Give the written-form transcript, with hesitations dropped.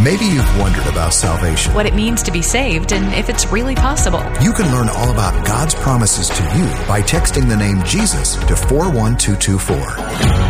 Maybe you've wondered about salvation, what it means to be saved, and if it's really possible. You can learn all about God's promises to you by texting the name Jesus to 41224.